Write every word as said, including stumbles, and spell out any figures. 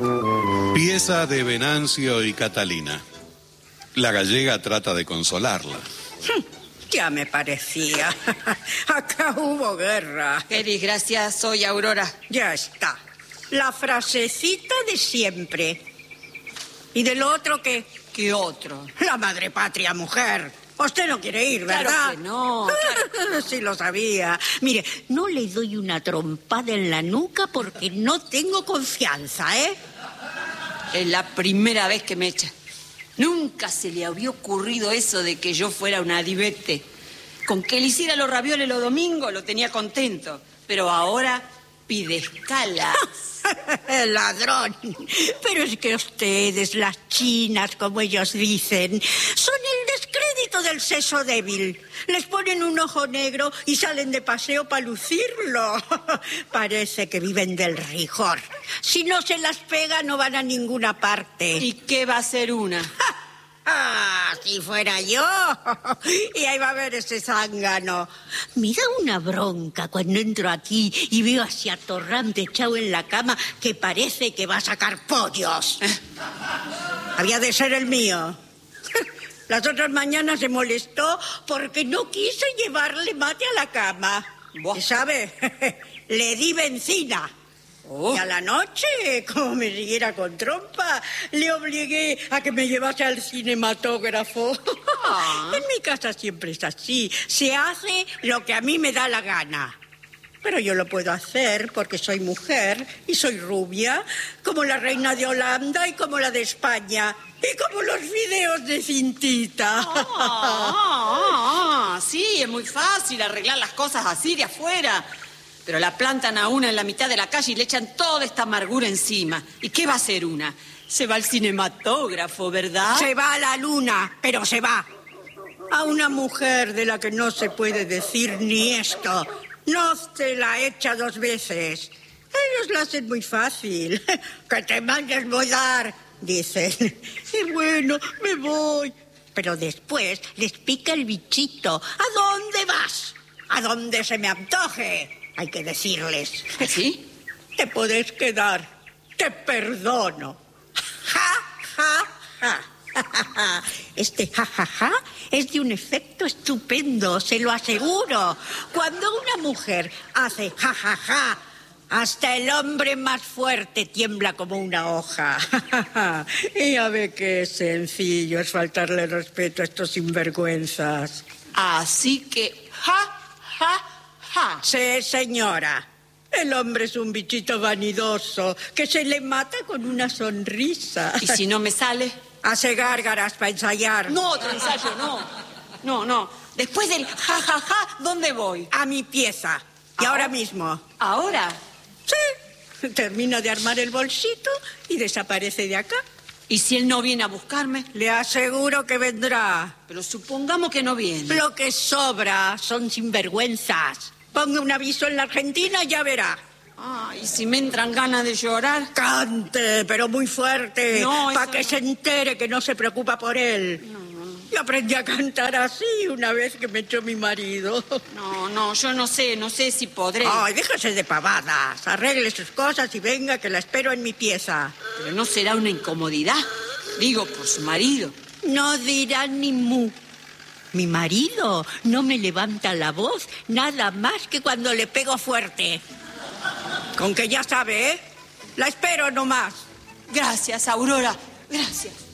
Pieza de Venancio y Catalina. La gallega trata de consolarla. Ya me parecía. Acá hubo guerra. Qué desgracia soy, Aurora. Ya está. La frasecita de siempre. ¿Y del otro qué? ¿Qué otro? La madre patria, mujer. Usted no quiere ir, ¿verdad? Claro que no. Claro. Sí lo sabía. Mire, no le doy una trompada en la nuca porque no tengo confianza, ¿eh? Es la primera vez que me echa. Nunca se le había ocurrido eso de que yo fuera una divete. Con que le hiciera los ravioles los domingos lo tenía contento. Pero ahora pide escalas. Ladrón. Pero es que ustedes, las chinas, como ellos dicen, son el descrédito del sexo débil. Les ponen un ojo negro y salen de paseo para lucirlo. Parece que viven del rigor. Si no se las pega, no van a ninguna parte. ¿Y qué va a ser una? Ah, si fuera yo. Y ahí va a ver ese zángano. Me da una bronca cuando entro aquí y veo a ese atorrante echado en la cama que parece que va a sacar pollos. Había de ser el mío. Las otras mañanas se molestó porque no quise llevarle mate a la cama. ¿Y sabe? Le di benzina. Oh. Y a la noche, como me siguiera con trompa, le obligué a que me llevase al cinematógrafo. Ah. En mi casa siempre es así. Se hace lo que a mí me da la gana. Pero yo lo puedo hacer porque soy mujer y soy rubia, como la reina de Holanda y como la de España. Y como los videos de Cintita. Ah, ah, ah, sí, es muy fácil arreglar las cosas así de afuera. Pero la plantan a una en la mitad de la calle y le echan toda esta amargura encima. ¿Y qué va a hacer una? Se va al cinematógrafo, ¿verdad? Se va a la luna, pero se va. A una mujer de la que no se puede decir ni esto. No se la echa dos veces. Ellos la hacen muy fácil. Que te mandes volar, dicen. Y bueno, me voy. Pero después les pica el bichito. ¿A dónde vas? A donde se me antoje. Hay que decirles. ¿Sí? Te podés quedar. Te perdono. Ja, ja, ja. Este ja, ja, ja es de un efecto estupendo, se lo aseguro. Cuando una mujer hace ja, ja, ja, hasta el hombre más fuerte tiembla como una hoja. Y ya ve que sencillo es faltarle respeto a estos sinvergüenzas. Así que ja, ja, ja. Sí, señora. El hombre es un bichito vanidoso que se le mata con una sonrisa. ¿Y si no me sale? Hace gárgaras para ensayar. No, otro ensayo, no. No, no. Después del ja, ja, ja, ¿dónde voy? A mi pieza. Y ahora, ahora mismo. ¿Ahora? Sí. Termina de armar el bolsito y desaparece de acá. ¿Y si él no viene a buscarme? Le aseguro que vendrá. Pero supongamos que no viene. Lo que sobra son sinvergüenzas. Ponga un aviso en la Argentina y ya verá. Ah, ¿y si me entran ganas de llorar? Cante, pero muy fuerte, no, para que no. se entere que no se preocupa por él. No, no. Yo aprendí a cantar así una vez que me echó mi marido. No, no, yo no sé, no sé si podré. Ay, déjese de pavadas, arregle sus cosas y venga que la espero en mi pieza. Pero no será una incomodidad, digo, por su marido. No dirá ni mu. Mi marido no me levanta la voz nada más que cuando le pego fuerte. Con que ya sabe, ¿eh? La espero nomás. Gracias, Aurora. Gracias.